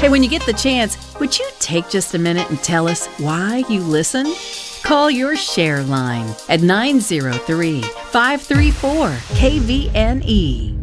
Hey, when you get the chance, would you take just a minute and tell us why you listen? Call your share line at 903-534-KVNE.